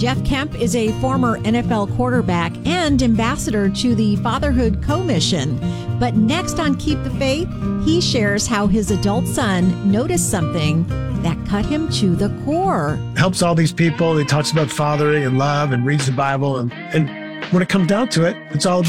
Jeff Kemp is a former NFL quarterback and ambassador to the Fatherhood Co-Mission. But next on Keep the Faith, he shares how his adult son noticed something that cut him to the core. Helps all these people. He talks about fathering and love and reads the Bible. And when it comes down to it, it's all about